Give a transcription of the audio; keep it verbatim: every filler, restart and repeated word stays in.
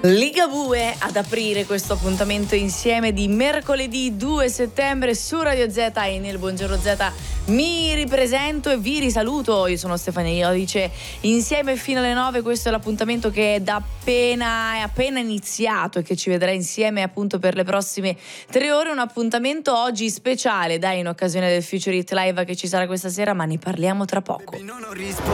Ligabue ad aprire questo appuntamento insieme di mercoledì due settembre su Radio Z e nel Buongiorno Z mi ripresento e vi risaluto. Io sono Stefania Iodice, insieme fino alle nove. Questo è l'appuntamento che è da appena, è appena iniziato e che ci vedrà insieme appunto per le prossime tre ore. Un appuntamento oggi speciale, dai, in occasione del Future Hit Live che ci sarà questa sera, ma ne parliamo tra poco. Non ho risposto